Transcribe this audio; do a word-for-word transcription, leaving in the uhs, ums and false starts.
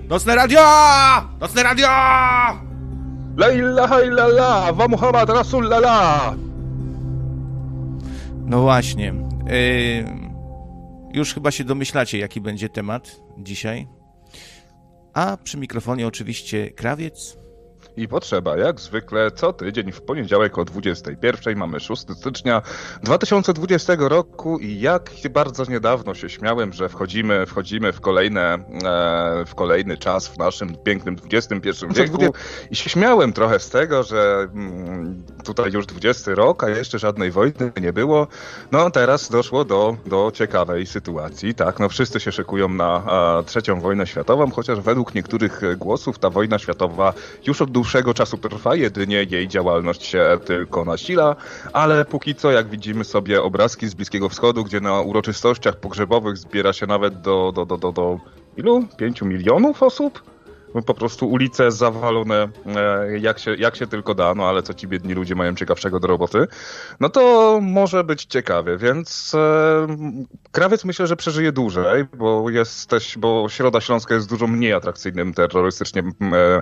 Nocne radio! Nocne radio! La ilaha illallah, wa Muhammad Rasulullah. No właśnie. Yy, już chyba się domyślacie, jaki będzie temat dzisiaj. A przy mikrofonie oczywiście Krawiec. I potrzeba, jak zwykle, co tydzień w poniedziałek o dwudziestej pierwszej, mamy szóstego stycznia dwa tysiące dwudziestego roku i jak bardzo niedawno się śmiałem, że wchodzimy, wchodzimy w kolejne, e, w kolejny czas w naszym pięknym dwudziestym pierwszym wieku i się śmiałem trochę z tego, że mm, tutaj już dwudziesty rok, a jeszcze żadnej wojny nie było. No teraz doszło do, do ciekawej sytuacji, tak, no wszyscy się szykują na a, trzecią wojnę światową, chociaż według niektórych głosów ta wojna światowa już od dłuższego czasu trwa, jedynie jej działalność się tylko nasila, ale póki co, jak widzimy sobie obrazki z Bliskiego Wschodu, gdzie na uroczystościach pogrzebowych zbiera się nawet do, do, do, do, do ilu? Pięciu milionów osób? Po prostu ulice zawalone jak się, jak się tylko da, no ale co ci biedni ludzie mają ciekawszego do roboty, no to może być ciekawie, więc e, Krawiec myślę, że przeżyje dłużej, bo jesteś, bo Środa Śląska jest dużo mniej atrakcyjnym terrorystycznie e,